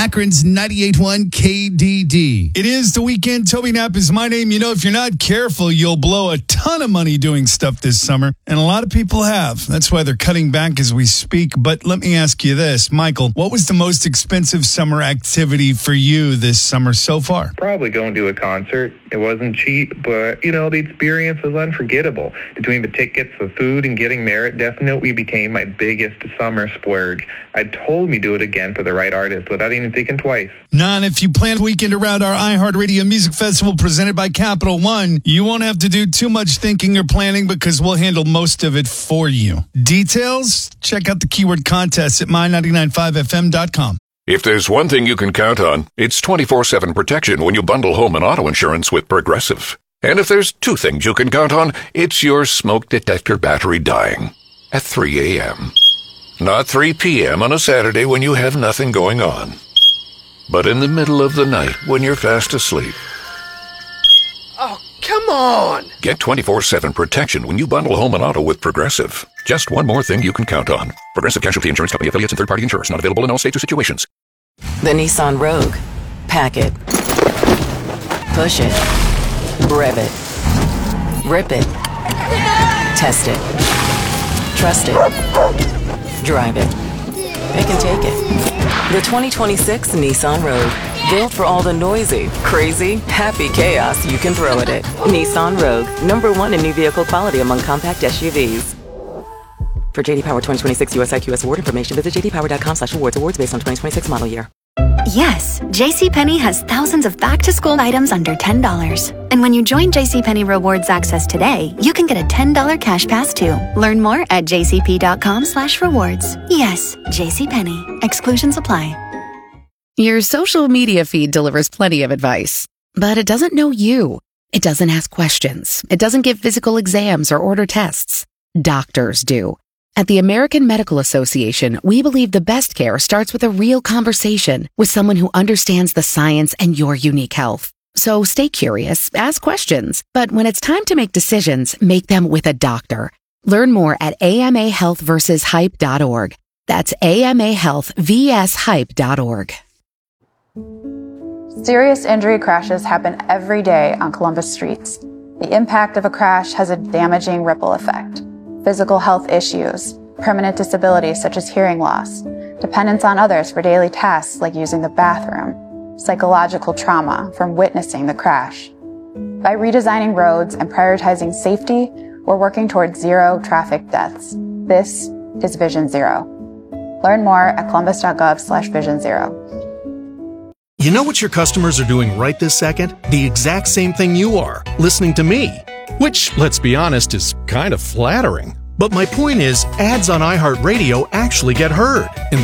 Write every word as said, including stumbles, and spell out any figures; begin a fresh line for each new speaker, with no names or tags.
Akron's ninety-eight point one K D D. It is the weekend. Toby Knapp is my name. You know, if you're not careful, you'll blow a ton of money doing stuff this summer. And a lot of people have. That's why they're cutting back as we speak. But let me ask you this, Michael, what was the most expensive summer activity for you this summer so far?
Probably going to a concert. It wasn't cheap, but, you know, the experience was unforgettable. Between the tickets, the food, and getting there, it definitely became my biggest summer splurge. I told me do it again for the right artist without even thinking twice.
Nan, if you plan a weekend around our iHeartRadio Music Festival presented by Capital One, you won't have to do too much thinking or planning because we'll handle most of it for you. Details? Check out the keyword contest at my nine nine five f m dot com.
If there's one thing you can count on, it's twenty-four seven protection when you bundle home and auto insurance with Progressive. And if there's two things you can count on, it's your smoke detector battery dying at three a.m. Not three p.m. on a Saturday when you have nothing going on, but in the middle of the night when you're fast asleep.
Oh, come on!
Get twenty-four seven protection when you bundle home and auto with Progressive. Just one more thing you can count on. Progressive Casualty Insurance Company affiliates and third-party insurers. Not available in all states or situations.
The Nissan Rogue. Pack it. Push it. Rev it. Rip it. Test it. Trust it. Drive it. It can take it. The twenty twenty-six Nissan Rogue. Built for all the noisy, crazy, happy chaos you can throw at it. Nissan Rogue. Number one in new vehicle quality among compact S U Vs. For J D Power twenty twenty-six U S I Q S award information, visit j d power dot com slash awards. Awards based on twenty twenty-six model year.
Yes, JCPenney has thousands of back-to-school items under ten dollars. And when you join JCPenney Rewards Access today, you can get a ten dollars cash pass too. Learn more at j c p dot com slash rewards. Yes, JCPenney. Exclusions apply.
Your social media feed delivers plenty of advice, but it doesn't know you. It doesn't ask questions. It doesn't give physical exams or order tests. Doctors do. At the American Medical Association, we believe the best care starts with a real conversation with someone who understands the science and your unique health. So stay curious, ask questions, but when it's time to make decisions, make them with a doctor. Learn more at a m a health versus hype dot org. That's a m a health versus hype dot org.
Serious injury crashes happen every day on Columbus streets. The impact of a crash has a damaging ripple effect. Physical health issues, permanent disabilities such as hearing loss, dependence on others for daily tasks like using the bathroom, psychological trauma from witnessing the crash. By redesigning roads and prioritizing safety, we're working towards zero traffic deaths. This is Vision Zero. Learn more at columbus dot gov slash vision zero.
You know what your customers are doing right this second? The exact same thing you are, listening to me. Which, let's be honest, is kind of flattering. But my point is, ads on iHeartRadio actually get heard, and the